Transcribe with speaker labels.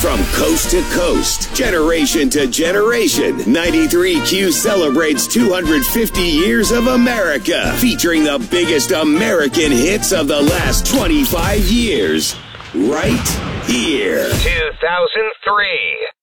Speaker 1: From coast to coast, generation to generation, 93Q celebrates 250 years of America, featuring the biggest American hits of the last 25 years. Right here.
Speaker 2: 2003.